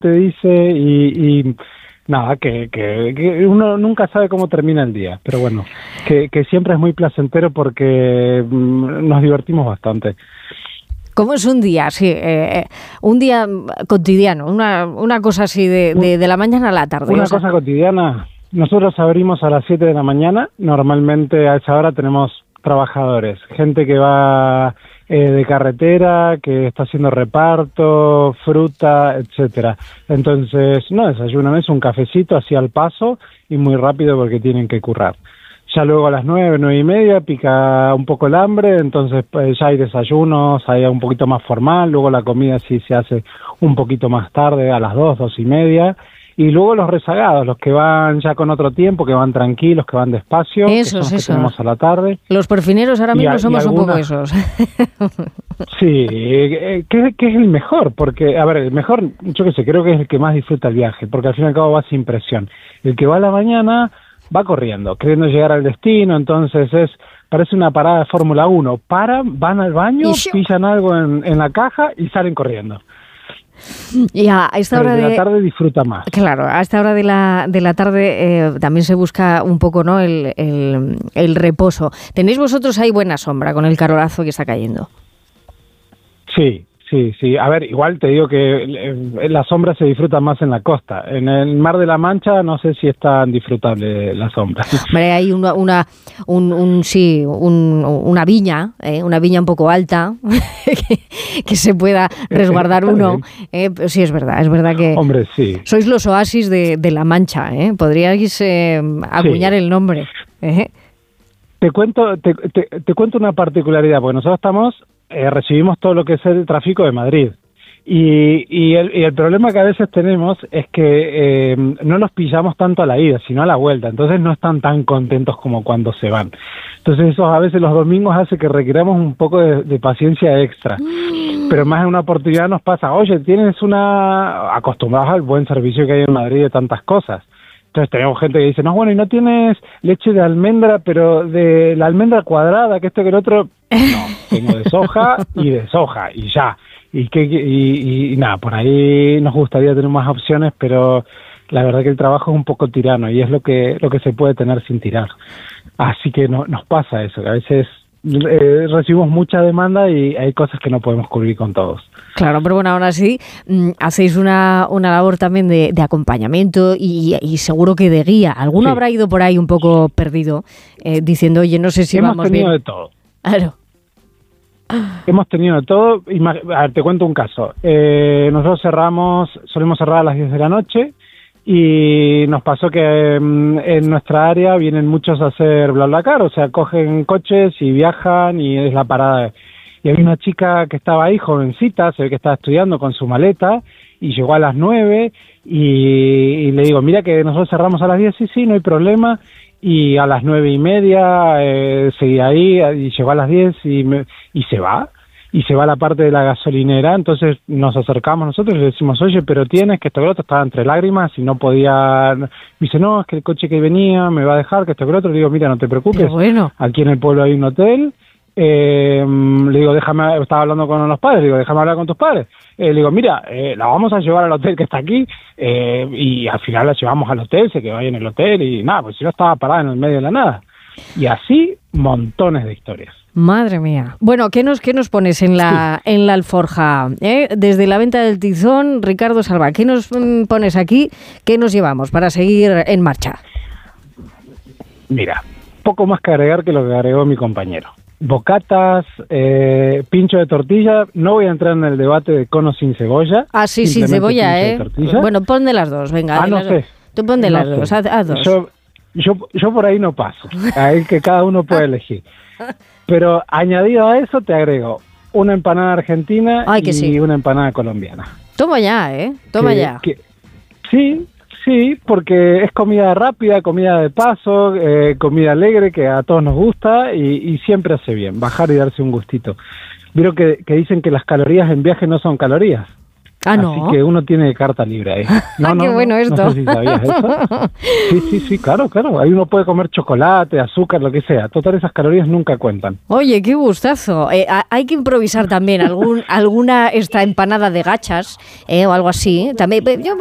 te dice, y nada, que uno nunca sabe cómo termina el día, pero bueno, que siempre es muy placentero porque nos divertimos bastante. ¿Cómo es un día? Sí, un día cotidiano, una cosa así de la mañana a la tarde. Una cosa cotidiana. Nosotros abrimos a las 7 de la mañana. Normalmente a esa hora tenemos trabajadores, gente que va de carretera, que está haciendo reparto, fruta, etcétera. Entonces, no desayunan, es un cafecito así al paso y muy rápido porque tienen que currar. Ya luego a las 9:30 pica un poco el hambre, entonces pues, ya hay desayunos, hay un poquito más formal, luego la comida sí se hace un poquito más tarde, a las 2:30, y luego los rezagados, los que van ya con otro tiempo, que van tranquilos, que van despacio, que son los que tenemos a la tarde. Los porfineros ahora mismo somos un poco esos. Sí, que es el mejor, porque, a ver, el mejor, yo qué sé, creo que es el que más disfruta el viaje, porque al fin y al cabo va sin presión. El que va a la mañana va corriendo, queriendo llegar al destino, entonces parece una parada de Fórmula 1. Van al baño, pillan algo en la caja y salen corriendo. Y a esta hora de la tarde disfruta más. Claro, a esta hora de la tarde también se busca un poco, ¿no?, el reposo. ¿Tenéis vosotros ahí buena sombra con el calораzo que está cayendo? Sí. A ver, igual te digo que la sombra se disfruta más en la costa. En el Mar de la Mancha no sé si es tan disfrutable la sombra. Hombre, hay una viña, una viña un poco alta que se pueda resguardar uno. Sí, es verdad que hombre, sí. Sois los oasis de la Mancha, ¿eh? Podríais acuñar el nombre. Te cuento una particularidad, porque nosotros recibimos todo lo que es el tráfico de Madrid. Y el problema que a veces tenemos es que no los pillamos tanto a la ida, sino a la vuelta. Entonces no están tan contentos como cuando se van. Entonces eso a veces los domingos hace que requiramos un poco de paciencia extra. Pero más en una oportunidad nos pasa, oye, acostumbrados al buen servicio que hay en Madrid de tantas cosas. Entonces tenemos gente que dice, no, bueno, y no tienes leche de almendra, pero de la almendra cuadrada, que esto que el otro. No, tengo de soja y ya. Y nada, por ahí nos gustaría tener más opciones, pero la verdad que el trabajo es un poco tirano y es lo que se puede tener sin tirar. Así que nos pasa eso, que a veces recibimos mucha demanda y hay cosas que no podemos cubrir con todos. Claro, pero bueno, ahora sí, hacéis una labor también de acompañamiento y seguro que de guía. ¿Alguno habrá ido por ahí un poco perdido diciendo, oye, no sé si vamos bien? Hemos tenido de todo. Claro. Hemos tenido de todo. A ver, te cuento un caso. Nosotros solemos cerrar a las 10 de la noche y nos pasó que en nuestra área vienen muchos a hacer BlaBlaCar, o sea, cogen coches y viajan y es la parada. Y había una chica que estaba ahí, jovencita, se ve que estaba estudiando con su maleta, y llegó a las 9, y le digo, mira que nosotros cerramos a las 10, sí, no hay problema, y a las 9:30 seguía ahí, y llegó a las 10 y se va a la parte de la gasolinera. Entonces nos acercamos nosotros y le decimos, oye, pero tienes que esto que lo otro, estaba entre lágrimas y no podía. Me dice, no, es que el coche que venía me va a dejar, que esto que lo otro. Le digo, mira, no te preocupes, bueno, aquí en el pueblo hay un hotel. Le digo, estaba hablando con los padres, le digo, déjame hablar con tus padres. Le digo, mira, la vamos a llevar al hotel que está aquí, y al final la llevamos al hotel, se quedó ahí en el hotel y nada, pues si no estaba parada en el medio de la nada. Y así, montones de historias. Madre mía. Bueno, ¿qué nos pones en la alforja? Desde la venta del tizón, Ricardo Salva, ¿qué nos pones aquí? ¿Qué nos llevamos para seguir en marcha? Mira, poco más que agregar que lo que agregó mi compañero. Bocatas, pincho de tortilla. No voy a entrar en el debate de cono sin cebolla. Ah, sí, sin cebolla, Bueno, pon de las dos, venga. No sé. Tú pon de las dos, haz dos. Yo por ahí no paso. Ahí que cada uno puede elegir. Pero añadido a eso te agrego una empanada argentina y una empanada colombiana. Toma ya, Toma ya. Sí, porque es comida rápida, comida de paso, comida alegre que a todos nos gusta y siempre hace bien, bajar y darse un gustito. Vieron que dicen que las calorías en viaje no son calorías. no. Así que uno tiene carta libre ahí. Qué bueno esto. No sé si sabías eso. Sí, claro. Ahí uno puede comer chocolate, azúcar, lo que sea. Total, esas calorías nunca cuentan. Oye, qué gustazo. Hay que improvisar también alguna esta empanada de gachas o algo así. También yo